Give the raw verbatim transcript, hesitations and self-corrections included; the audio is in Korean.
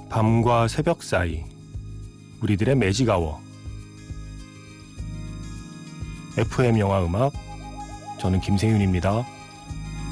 밤과 새벽 사이 우리들의 매직아워. 에프엠 영화 음악, 저는 김세윤입니다.